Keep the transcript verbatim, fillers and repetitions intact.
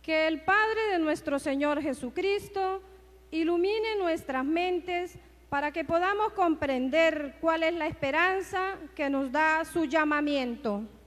Que el Padre de nuestro Señor Jesucristo ilumine nuestras mentes para que podamos comprender cuál es la esperanza que nos da su llamamiento.